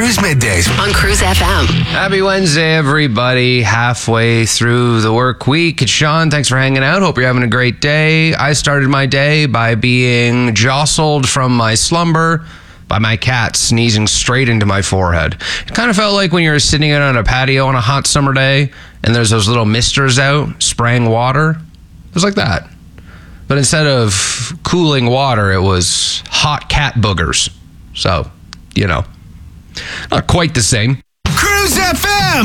Cruise Middays on Cruise FM. Happy Wednesday, everybody. Halfway through the work week. It's Sean. Thanks for hanging out. Hope you're having a great day. I started my day by being jostled from my slumber by my cat sneezing straight into my forehead. It kind of felt like when you're sitting out on a patio on a hot summer day and there's those little misters out spraying water. It was like that. But instead of cooling water, it was hot cat boogers. So, you know, not quite the same. Cruise FM.